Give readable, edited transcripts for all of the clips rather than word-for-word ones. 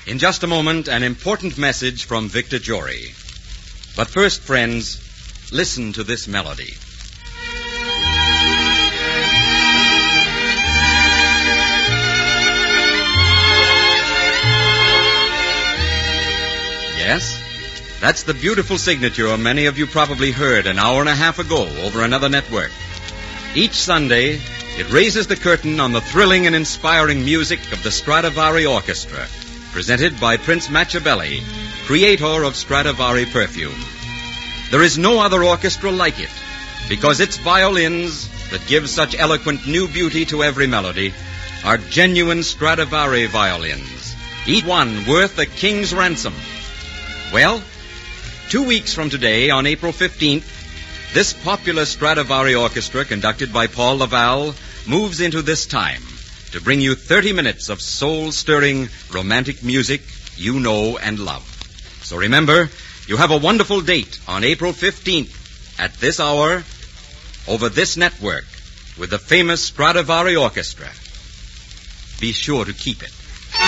In just a moment, an important message from Victor Jory. But first, friends, listen to this melody. Yes, that's the beautiful signature many of you probably heard an hour and a half ago over another network. Each Sunday, it raises the curtain on the thrilling and inspiring music of the Stradivari Orchestra, presented by Prince Machiavelli, creator of Stradivari perfume. There is no other orchestra like it, because its violins, that give such eloquent new beauty to every melody, are genuine Stradivari violins, each one worth a king's ransom. Well, 2 weeks from today, on April 15th, this popular Stradivari orchestra, conducted by Paul Laval, moves into this time to bring you 30 minutes of soul-stirring, romantic music you know and love. So remember, you have a wonderful date on April 15th at this hour over this network with the famous Stradivari Orchestra. Be sure to keep it.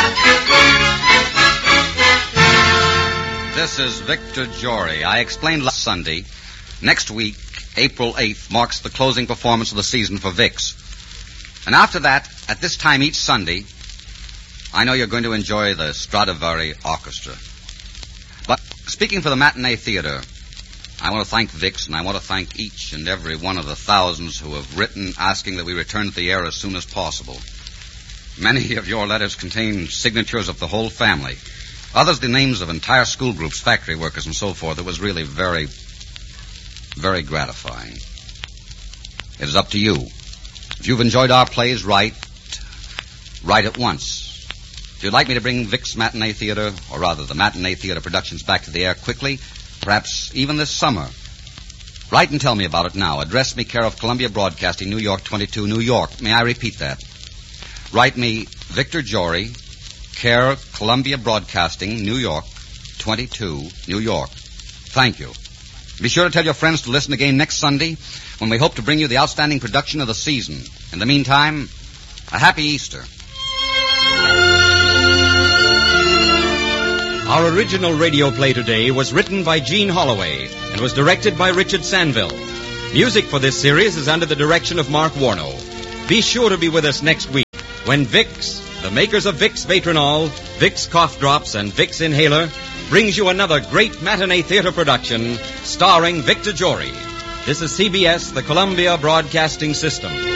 This is Victor Jory. I explained last Sunday. Next week, April 8th, marks the closing performance of the season for Vicks. And after that, at this time each Sunday, I know you're going to enjoy the Stradivari Orchestra. But speaking for the matinee theater, I want to thank Vicks, and I want to thank each and every one of the thousands who have written asking that we return to the air as soon as possible. Many of your letters contain signatures of the whole family. Others, the names of entire school groups, factory workers, and so forth. It was really very, very gratifying. It is up to you. If you've enjoyed our plays, write at once. If you'd like me to bring Vic's Matinee Theater, or rather the Matinee Theater productions, back to the air quickly, perhaps even this summer, write and tell me about it now. Address me care of Columbia Broadcasting, New York 22, New York. May I repeat that? Write me Victor Jory, care Columbia Broadcasting, New York 22, New York. Thank you. Be sure to tell your friends to listen again next Sunday when we hope to bring you the outstanding production of the season. In the meantime, a happy Easter. Our original radio play today was written by Gene Holloway and was directed by Richard Sanville. Music for this series is under the direction of Mark Warno. Be sure to be with us next week when Vicks, the makers of Vicks Vatronol, Vicks Cough Drops, and Vicks Inhaler, brings you another great matinee theater production starring Victor Jory. This is CBS, the Columbia Broadcasting System.